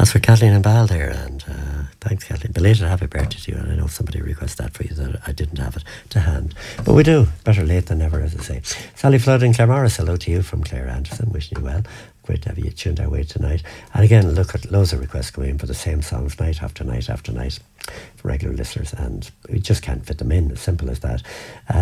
was for Kathleen and Bal there, and thanks, Kathleen. Belated happy birthday to you, and I know somebody requested that for you that I didn't have it to hand. But we do. Better late than never, as I say. Sally Flood in Claremorris, hello to you from Claire Anderson, wishing you well. Great to have you tuned our way tonight. And again, look at loads of requests coming in for the same songs night after night after night for regular listeners, and we just can't fit them in, as simple as that.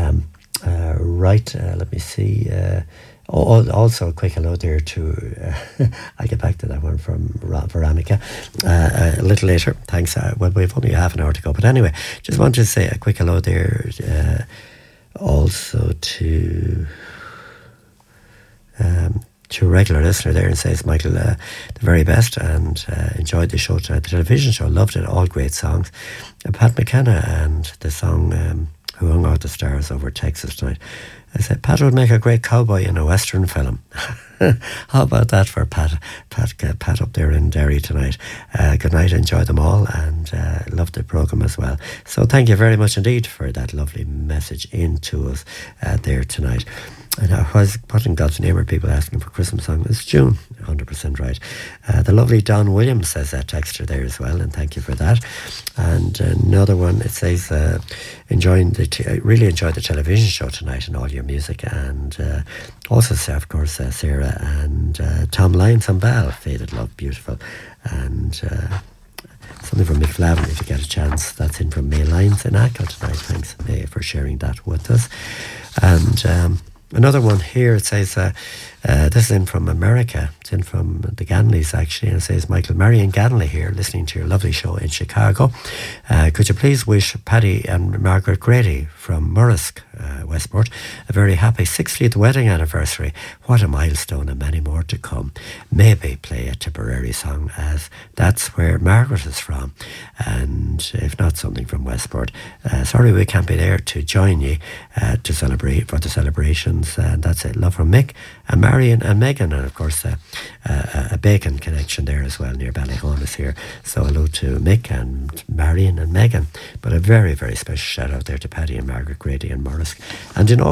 Let me see. Also, a quick hello there to, I'll get back to that one from Veronica a little later. Thanks. Well, we've only half an hour to go. But anyway, just wanted to say a quick hello there also to a regular listener there, and says, Michael, the very best, and enjoyed the show tonight, the television show, loved it, all great songs. Pat McKenna and the song Who Hung Out the Stars over Texas tonight. I said, Pat would make a great cowboy in a Western film. How about that for Pat up there in Derry tonight? Good night, enjoy them all, and love the programme as well. So thank you very much indeed for that lovely message into us there tonight. And what in God's name are people asking for Christmas song? It's June, 100% right. The lovely Don Williams says that texter there as well, and thank you for that. And another one, it says, really enjoyed the television show tonight and all your music, and also, of course, Sarah and Tom Lyons and Bal, Faded Love, beautiful. And something from Mick Flavin, if you get a chance. That's in from May Lyons in Ackle tonight. Thanks, May, for sharing that with us. And another one here, it says, this is in from America. It's in from the Ganleys, actually. And it says, Michael, Marion Ganley here, listening to your lovely show in Chicago. Could you please wish Paddy and Margaret Grady from Murrisk, Westport, a very happy 60th wedding anniversary. What a milestone, and many more to come. Maybe play a Tipperary song, as that's where Margaret is from. And if not, something from Westport. Sorry we can't be there to join you to celebrate for the celebrations. And that's it. Love from Mick and Marion and Megan, and of course a Bacon connection there as well near Ballyhonus here. So hello to Mick and Marion and Megan, but a very, very special shout out there to Paddy and Margaret Grady and Morris. And